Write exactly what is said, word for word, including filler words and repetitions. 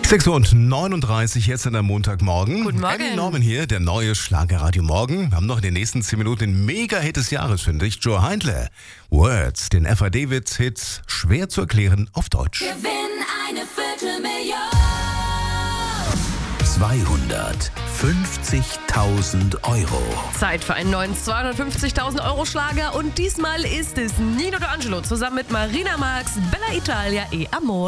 sechs Uhr neununddreißig jetzt an der Montagmorgen. Guten Morgen. Emmy Norman hier, der neue Schlagerradio Morgen. Wir haben noch in den nächsten zehn Minuten den Mega-Hit des Jahres, finde ich. Joe Heindle. Words, den F A Davids-Hit, schwer zu erklären auf Deutsch. Gewinn eine Viertelmillion. zweihundertfünfzigtausend Euro. Zeit für einen neuen zweihundertfünfzigtausend Euro Schlager und diesmal ist es Nino D'Angelo zusammen mit Marina Marx, Bella Italia e Amor.